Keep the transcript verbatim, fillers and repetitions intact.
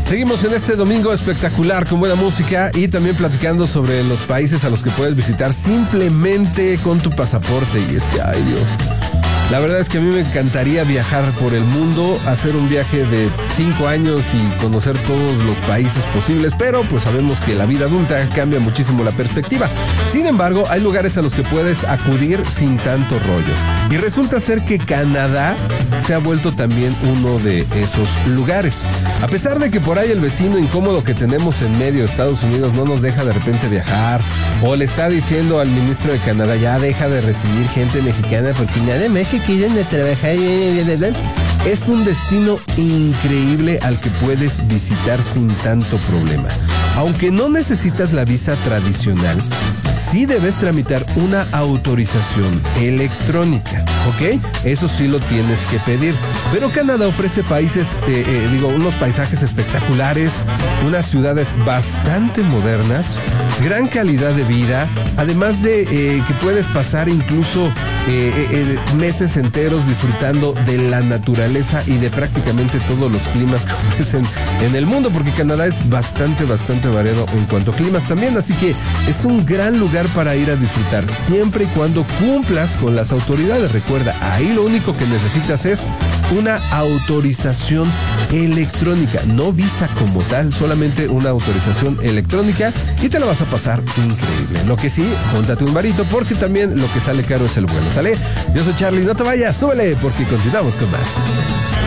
Seguimos en este domingo espectacular con buena música y también platicando sobre los países a los que puedes visitar simplemente con tu pasaporte. Y es que, ay Dios, la verdad es que a mí me encantaría viajar por el mundo, hacer un viaje de cinco años y conocer todos los países posibles, pero pues sabemos que la vida adulta cambia muchísimo la perspectiva. Sin embargo, hay lugares a los que puedes acudir sin tanto rollo. Y resulta ser que Canadá se ha vuelto también uno de esos lugares. A pesar de que por ahí el vecino incómodo que tenemos en medio de Estados Unidos no nos deja de repente viajar, o le está diciendo al ministro de Canadá, ya deja de recibir gente mexicana porque nada más se quieren de trabajar. Es un destino increíble al que puedes visitar sin tanto problema. Aunque no necesitas la visa tradicional, sí debes tramitar una autorización electrónica, ¿ok? Eso sí lo tienes que pedir. Pero Canadá ofrece países, eh, eh, digo, unos paisajes espectaculares, unas ciudades bastante modernas, gran calidad de vida, además de eh, que puedes pasar incluso eh, eh, meses enteros disfrutando de la naturaleza y de prácticamente todos los climas que ofrecen en el mundo, porque Canadá es bastante, bastante variado en cuanto a climas también, así que es un gran lugar para ir a disfrutar, siempre y cuando cumplas con las autoridades. Recuerda, ahí lo único que necesitas es una autorización electrónica, no visa como tal, solamente una autorización electrónica y te la vas a pasar increíble. Lo que sí, póntate un varito porque también lo que sale caro es el vuelo, ¿sale? Yo soy Charlie, no te vayas, súbele porque continuamos con más.